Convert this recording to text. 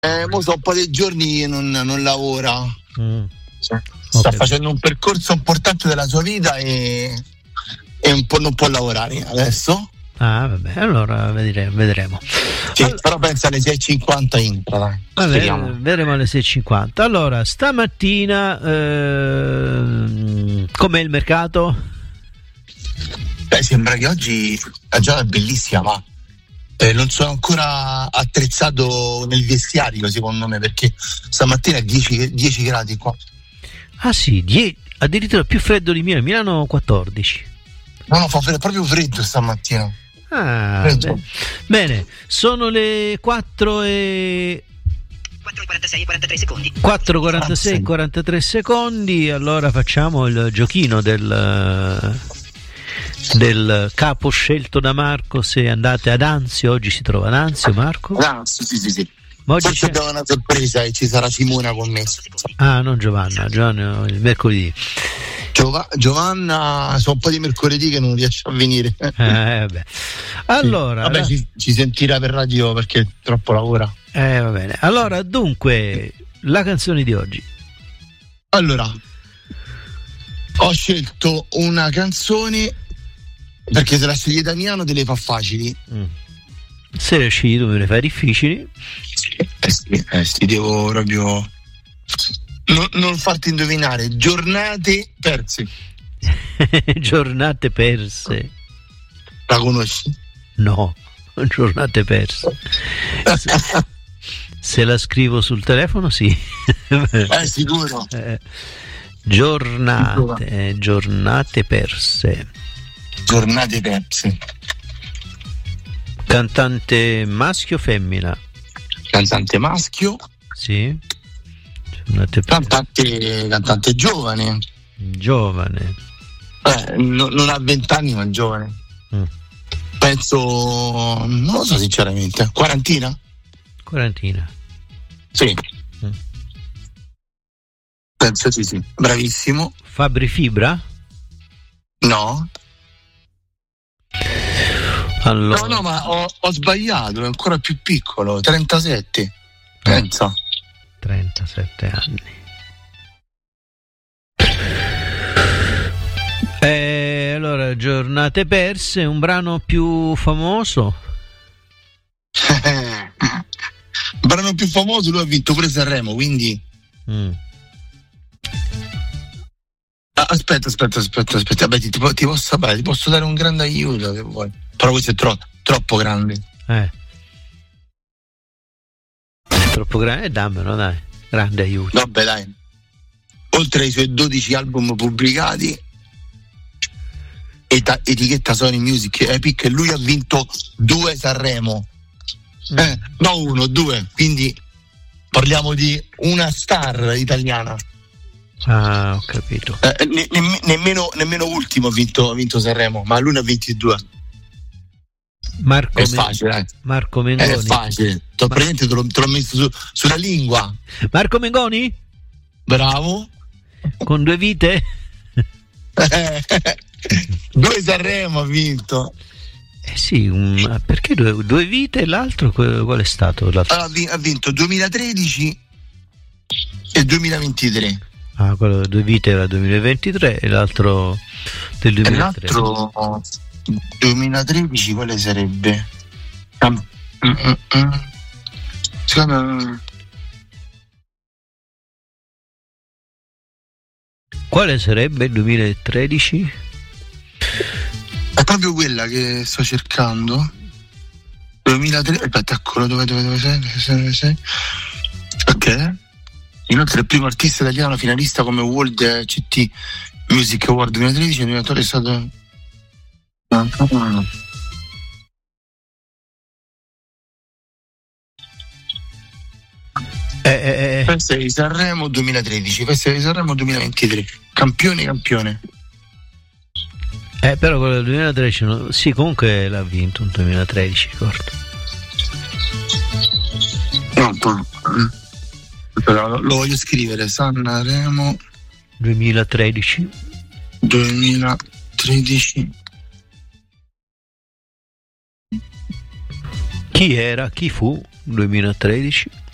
Mo so un po' dei giorni che non lavora. Sta Okay. facendo un percorso importante della sua vita e un po' non può lavorare adesso. Ah, vabbè, allora vedremo. Sì, però pensa alle 6:50 entra, dai. Vabbè, Speriamo. vedremo alle 6:50. Allora, stamattina com'è il mercato? Beh, sembra che oggi la giornata è bellissima, ma non sono ancora attrezzato nel vestiario, secondo me, perché stamattina è 10 gradi qua. Ah sì, addirittura più freddo di Milano 14. No, fa proprio freddo stamattina. Ah, Freddo. bene, sono le 4:46 e 43 secondi. Allora facciamo il giochino del capo scelto da Marco. Se andate ad Anzio, oggi si trova ad Anzio, Marco. Sì. Ma oggi Forse c'è... abbiamo una sorpresa e ci sarà Simona con me. Ah, non Giovanna il mercoledì. Giovanna, sono un po' di mercoledì che non riesce a venire. Vabbè. Allora, Vabbè, ci sentirà per radio perché troppo lavora. va bene. Allora, dunque, la canzone di oggi. Allora, ho scelto una canzone perché se la sceglie Damiano te le fa facili. Se le scegli tu me le fai difficili. Sì, devo proprio non farti indovinare. Giornate perse. Giornate perse. La conosci? No, giornate perse. Se la scrivo sul telefono, sì. Sicuro. Giornate perse. Giornate perse. Cantante maschio o femmina? Cantante maschio. Sì. Giornate perse. Cantante giovane. Giovane. Non ha 20 anni, ma è giovane. Penso, non lo so sinceramente. Quarantina? Sì. Penso sì. Bravissimo. Fabri Fibra? No. Allora. No, ma ho sbagliato, è ancora più piccolo, 37. Pensa. 37 anni. Allora, Giornate perse, un brano più famoso? Il brano più famoso, lui ha vinto pure Sanremo, quindi aspetta. Vabbè, ti posso dare un grande aiuto se vuoi. Però questo è troppo grande. Troppo grande? Dammelo, dai. Grande aiuto. Vabbè, dai. Oltre ai suoi 12 album pubblicati, etichetta Sony Music Epic, lui ha vinto 2 Sanremo. No, 1, 2. Quindi parliamo di una star italiana. Ah, ho capito. Nemmeno ultimo ha vinto Sanremo, ma lui ne ha 22. È facile, dai. Marco Mengoni. È facile. Presente, te l'ho messo sulla lingua. Marco Mengoni? Bravo. Con 2 vite? 2 Sanremo ha vinto. Sì, perché 2 vite e l'altro qual è stato? Allora, ha vinto 2013 e 2023. Ah, quello del 2 vite era 2023 e l'altro del 2013. L'altro 2013 quale sarebbe? Quale sarebbe il 2013? È proprio quella che sto cercando. 2003. Aspetta, eccolo, dove sei? Ok. Inoltre è il primo artista italiano finalista come World CT Music Award 2013. Il nominatore è stato Festival di Sanremo 2013, Festival di Sanremo 2023, campione. Però quello del 2013 sì, comunque l'ha vinto un 2013, ricordo. No, lo voglio scrivere. Sanremo 2013. Chi fu 2013?